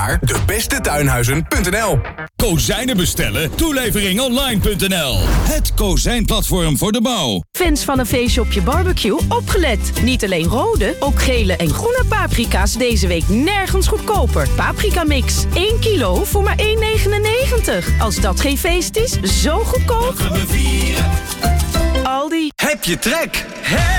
Debestetuinhuizen.nl. Kozijnen bestellen? Toeleveringonline.nl. Het kozijnplatform voor de bouw. Fans van een feestje op je barbecue, opgelet. Niet alleen rode, ook gele en groene paprika's deze week nergens goedkoper. Paprika mix, 1 kilo voor maar €1,99. Als dat geen feest is, zo goedkoop. gaan we vieren. Aldi. Heb je trek?